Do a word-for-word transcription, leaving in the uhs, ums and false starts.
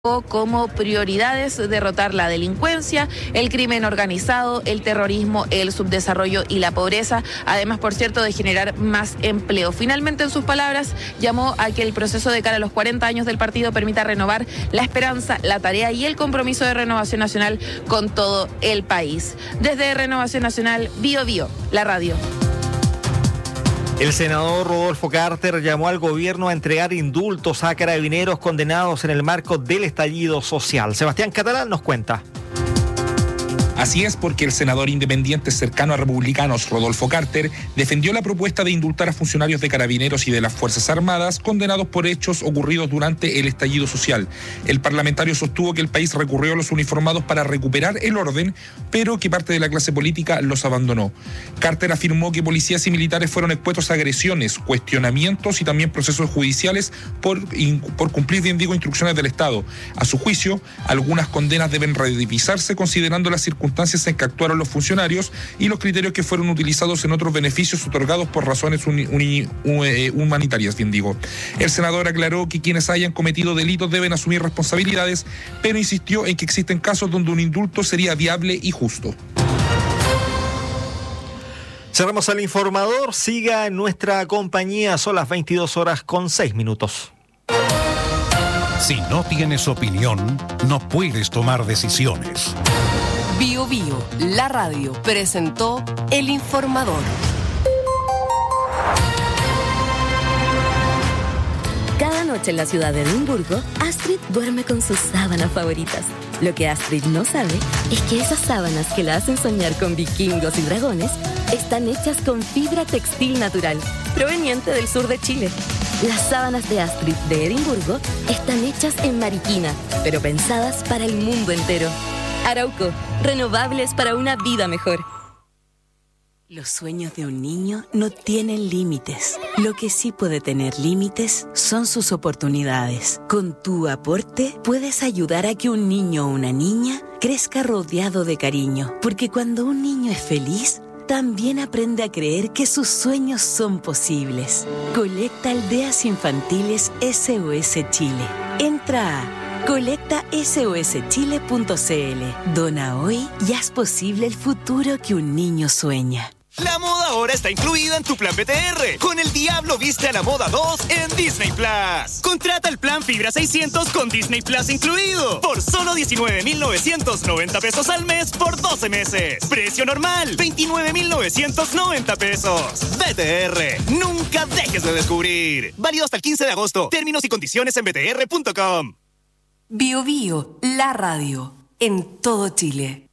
como prioridades derrotar la delincuencia, el crimen organizado, el terrorismo, el subdesarrollo y la pobreza, además, por cierto, de generar más empleo. Finalmente, en sus palabras, llamó a que el proceso de cara a los cuarenta años del partido permita renovar la esperanza, la tarea y el compromiso de Renovación Nacional con todo el país. Desde Renovación Nacional, Bio Bio, la radio. El senador Rodolfo Carter llamó al gobierno a entregar indultos a carabineros condenados en el marco del estallido social. Sebastián Catalán nos cuenta. Así es, porque el senador independiente cercano a republicanos, Rodolfo Carter, defendió la propuesta de indultar a funcionarios de Carabineros y de las Fuerzas Armadas condenados por hechos ocurridos durante el estallido social. El parlamentario sostuvo que el país recurrió a los uniformados para recuperar el orden, pero que parte de la clase política los abandonó. Carter afirmó que policías y militares fueron expuestos a agresiones, cuestionamientos y también procesos judiciales por, por cumplir, bien digo, instrucciones del Estado. A su juicio, algunas condenas deben revisarse considerando las circunstancias en que actuaron los funcionarios y los criterios que fueron utilizados en otros beneficios otorgados por razones uni, uni, humanitarias, bien digo. El senador aclaró que quienes hayan cometido delitos deben asumir responsabilidades, pero insistió en que existen casos donde un indulto sería viable y justo. Cerramos el informador. Siga en nuestra compañía. Son las veintidós horas con seis minutos. Si no tienes opinión, no puedes tomar decisiones. Bio Bio, la radio, presentó El Informador. Cada noche en la ciudad de Edimburgo, Astrid duerme con sus sábanas favoritas. Lo que Astrid no sabe es que esas sábanas que la hacen soñar con vikingos y dragones están hechas con fibra textil natural, proveniente del sur de Chile. Las sábanas de Astrid de Edimburgo están hechas en Mariquina, pero pensadas para el mundo entero. Arauco, renovables para una vida mejor. Los sueños de un niño no tienen límites. Lo que sí puede tener límites son sus oportunidades. Con tu aporte puedes ayudar a que un niño o una niña crezca rodeado de cariño. Porque cuando un niño es feliz, también aprende a creer que sus sueños son posibles. Colecta Aldeas Infantiles S O S Chile. Entra a colecta S O S chile punto c l. Dona hoy y haz posible el futuro que un niño sueña. La moda ahora está incluida en tu plan B T R. Con El Diablo Viste a la Moda dos en Disney Plus. Contrata el plan Fibra seiscientos con Disney Plus incluido. Por solo diecinueve mil novecientos noventa pesos al mes por doce meses. Precio normal, veintinueve mil novecientos noventa pesos. B T R, nunca dejes de descubrir. Válido hasta el quince de agosto. Términos y condiciones en b t r punto com. Bio Bio, la radio, en todo Chile.